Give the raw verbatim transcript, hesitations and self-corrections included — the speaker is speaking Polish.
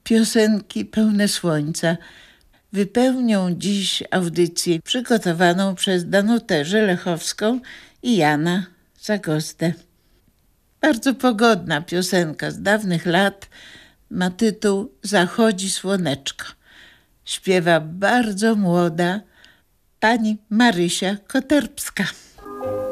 Piosenki pełne słońca wypełnią dziś audycję przygotowaną przez Danutę Żelechowską i Jana Zagozdę. Bardzo pogodna piosenka z dawnych lat ma tytuł Zachodzi słoneczko. Śpiewa bardzo młoda pani Marysia Koterbska.